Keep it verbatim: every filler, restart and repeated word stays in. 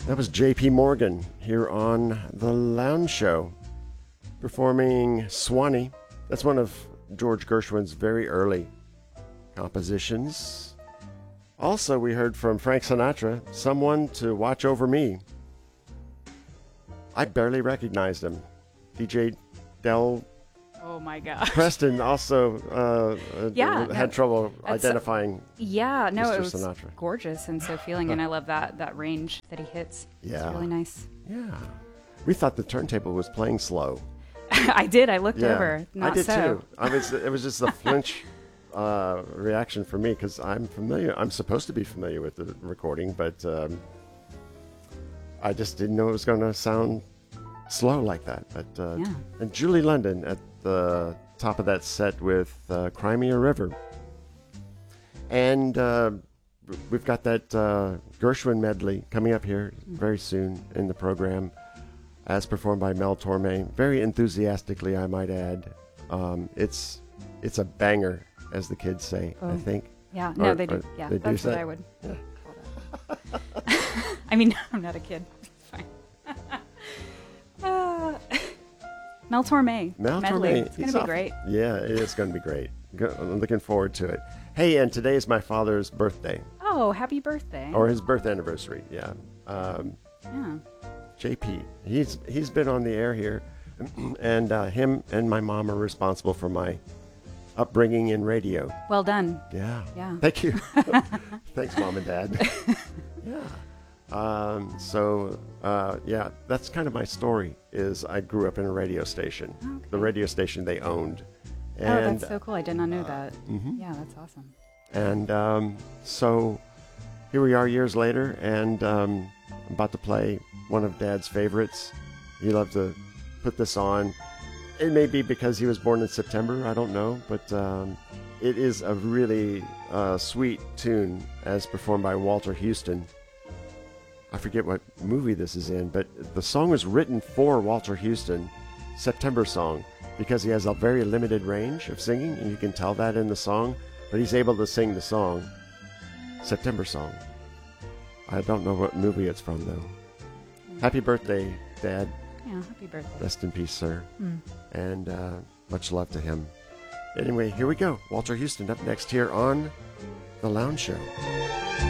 That was J P Morgan here on The Lounge Show, performing Swanee. That's one of George Gershwin's very early compositions. Also, we heard from Frank Sinatra, Someone to Watch Over Me. I barely recognized him. D J Del Oh my gosh. Preston also uh, yeah, had no, trouble identifying Yeah, no, Mister it was Sinatra. gorgeous and so feeling, and I love that, that range that he hits. Yeah. It's really nice. Yeah. We thought the turntable was playing slow. I did. I looked Yeah, over. Not I did so. too. I was, it was just a flinch uh, reaction for me because I'm familiar. I'm supposed to be familiar with the recording, but um, I just didn't know it was going to sound slow like that. But uh, Yeah. and Julie London at the top of that set with uh, Crimea River, and uh, we've got that uh, Gershwin medley coming up here very soon in the program, as performed by Mel Torme, very enthusiastically, I might add. Um, it's it's a banger, as the kids say. Oh. I think. Yeah, no, Or- they do. or Yeah, they do that's what say- I would call that. I mean, I'm not a kid. It's fine. uh, Mel Torme. Mel medley. Torme. It's going he's to be off- great. Yeah, it is going to be great. Go- I'm looking forward to it. Hey, and today is my father's birthday, Oh, happy birthday. or his birth anniversary. Yeah. Um, yeah. J P. He's he's been on the air here, and uh, him and my mom are responsible for my upbringing in radio. Well done. Yeah. Yeah. Thank you. Thanks, Mom and Dad. Yeah. Um, so uh, yeah, that's kind of my story. Is I grew up in a radio station, Okay. the radio station they owned, Oh, and that's so cool. I did not know that. mhm. Yeah, that's awesome. and um, so here we are years later, and um, I'm about to play one of Dad's favorites. He loved to put this on. It may be because he was born in September, I don't know, but um, it is a really uh, sweet tune as performed by Walter Houston. I forget what movie this is in, but the song was written for Walter Houston, September song, because he has a very limited range of singing, and you can tell that in the song, but he's able to sing the song, September song. I don't know what movie it's from, though. Happy birthday, Dad. Yeah, happy birthday. Rest in peace, sir. Mm. And uh, much love to him. Anyway, here we go. Walter Houston up next here on The Lounge Show.